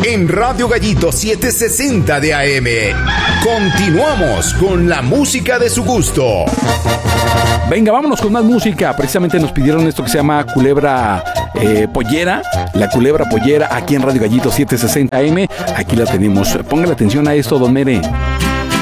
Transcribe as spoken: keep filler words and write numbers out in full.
en Radio Gallito setecientos sesenta de A M. Continuamos con la música de su gusto. Venga, vámonos con más música. Precisamente nos pidieron esto que se llama Culebra eh, Pollera. La Culebra Pollera aquí en Radio Gallito setecientos sesenta A M. Aquí la tenemos. Póngale atención a esto, don Mere.